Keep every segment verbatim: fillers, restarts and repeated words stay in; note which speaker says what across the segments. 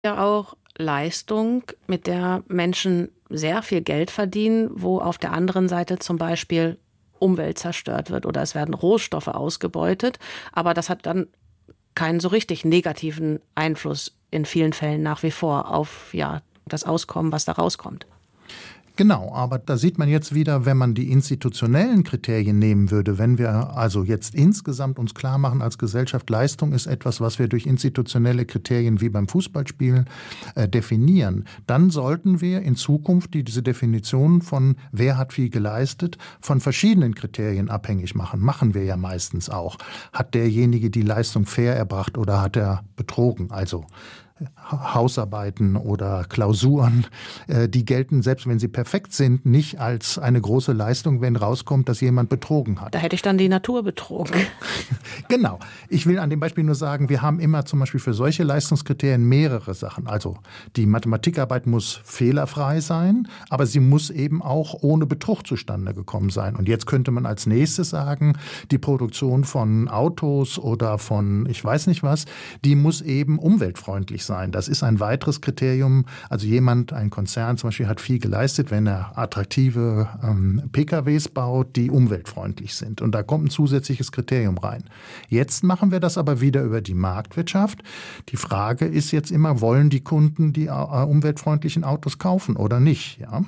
Speaker 1: Ja, auch Leistung, mit der Menschen sehr viel Geld verdienen, wo auf der anderen Seite zum Beispiel Umwelt zerstört wird oder es werden Rohstoffe ausgebeutet. Aber das hat dann keinen so richtig negativen Einfluss in vielen Fällen nach wie vor auf ja, das Auskommen, was da rauskommt.
Speaker 2: Genau, aber da sieht man jetzt wieder, wenn man die institutionellen Kriterien nehmen würde, wenn wir also jetzt insgesamt uns klar machen als Gesellschaft, Leistung ist etwas, was wir durch institutionelle Kriterien wie beim Fußballspielen äh, definieren, dann sollten wir in Zukunft die, diese Definition von wer hat viel geleistet, von verschiedenen Kriterien abhängig machen. Machen wir ja meistens auch. Hat derjenige die Leistung fair erbracht oder hat er betrogen? Also Hausarbeiten oder Klausuren, die gelten, selbst wenn sie perfekt sind, nicht als eine große Leistung, wenn rauskommt, dass jemand betrogen hat.
Speaker 1: Da hätte ich dann die Natur betrogen.
Speaker 2: Genau. Ich will an dem Beispiel nur sagen, wir haben immer zum Beispiel für solche Leistungskriterien mehrere Sachen. Also die Mathematikarbeit muss fehlerfrei sein, aber sie muss eben auch ohne Betrug zustande gekommen sein. Und jetzt könnte man als nächstes sagen, die Produktion von Autos oder von ich weiß nicht was, die muss eben umweltfreundlich sein. Sein. Das ist ein weiteres Kriterium. Also jemand, ein Konzern zum Beispiel, hat viel geleistet, wenn er attraktive ähm, P K Ws baut, die umweltfreundlich sind. Und da kommt ein zusätzliches Kriterium rein. Jetzt machen wir das aber wieder über die Marktwirtschaft. Die Frage ist jetzt immer, wollen die Kunden die äh, umweltfreundlichen Autos kaufen oder nicht? Ja?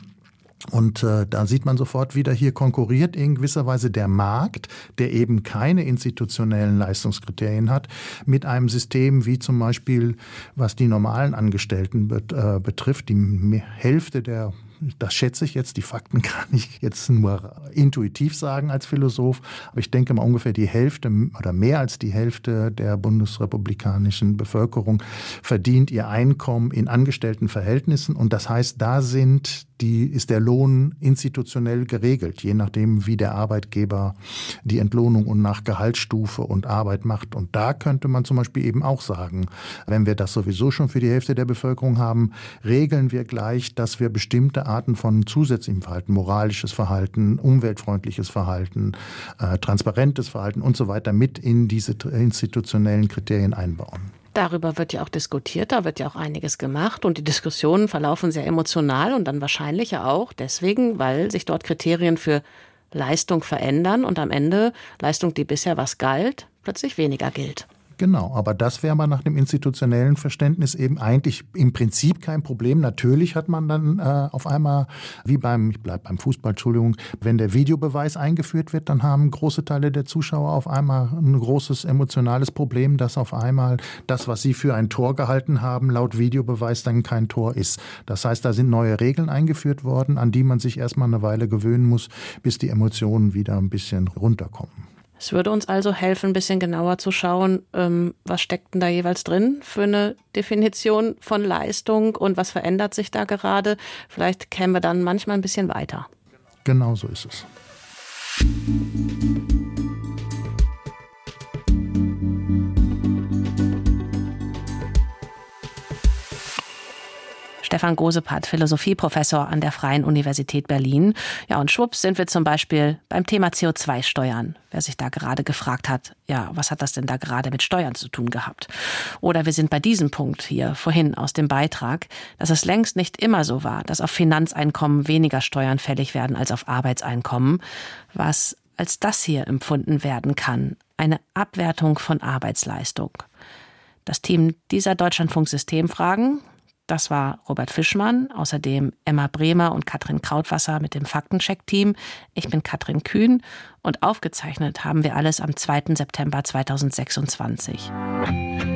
Speaker 2: Und äh, da sieht man sofort wieder, hier konkurriert in gewisser Weise der Markt, der eben keine institutionellen Leistungskriterien hat, mit einem System wie zum Beispiel, was die normalen Angestellten bet, äh, betrifft, die Hälfte der Das schätze ich jetzt, die Fakten kann ich jetzt nur intuitiv sagen als Philosoph, aber ich denke mal ungefähr die Hälfte oder mehr als die Hälfte der bundesrepublikanischen Bevölkerung verdient ihr Einkommen in Angestelltenverhältnissen und das heißt, da sind die, ist der Lohn institutionell geregelt, je nachdem, wie der Arbeitgeber die Entlohnung und nach Gehaltsstufe und Arbeit macht. Und da könnte man zum Beispiel eben auch sagen, wenn wir das sowieso schon für die Hälfte der Bevölkerung haben, regeln wir gleich, dass wir bestimmte Arten von zusätzlichem Verhalten, moralisches Verhalten, umweltfreundliches Verhalten, äh, transparentes Verhalten und so weiter mit in diese institutionellen Kriterien einbauen.
Speaker 1: Darüber wird ja auch diskutiert, da wird ja auch einiges gemacht und die Diskussionen verlaufen sehr emotional und dann wahrscheinlich ja auch deswegen, weil sich dort Kriterien für Leistung verändern und am Ende Leistung, die bisher was galt, plötzlich weniger gilt.
Speaker 2: Genau, aber das wäre mal nach dem institutionellen Verständnis eben eigentlich im Prinzip kein Problem. Natürlich hat man dann äh, auf einmal, wie beim, ich bleib beim Fußball, Entschuldigung, wenn der Videobeweis eingeführt wird, dann haben große Teile der Zuschauer auf einmal ein großes emotionales Problem, dass auf einmal das, was sie für ein Tor gehalten haben, laut Videobeweis dann kein Tor ist. Das heißt, da sind neue Regeln eingeführt worden, an die man sich erstmal eine Weile gewöhnen muss, bis die Emotionen wieder ein bisschen runterkommen.
Speaker 1: Es würde uns also helfen, ein bisschen genauer zu schauen, ähm, was steckt denn da jeweils drin für eine Definition von Leistung und was verändert sich da gerade. Vielleicht kämen wir dann manchmal ein bisschen weiter.
Speaker 2: Genau so ist es.
Speaker 1: Stefan Gosepart, Philosophieprofessor an der Freien Universität Berlin. Ja, und schwupps sind wir zum Beispiel beim Thema C O zwei Steuern. Wer sich da gerade gefragt hat, ja, was hat das denn da gerade mit Steuern zu tun gehabt? Oder wir sind bei diesem Punkt hier vorhin aus dem Beitrag, dass es längst nicht immer so war, dass auf Finanzeinkommen weniger Steuern fällig werden als auf Arbeitseinkommen, was als das hier empfunden werden kann, eine Abwertung von Arbeitsleistung. Das Team dieser Deutschlandfunk-Systemfragen, das war Robert Fischmann, außerdem Emma Bremer und Katrin Krautwasser mit dem Faktencheck-Team. Ich bin Katrin Kühn und aufgezeichnet haben wir alles am zweiten September zweitausendsechsundzwanzig.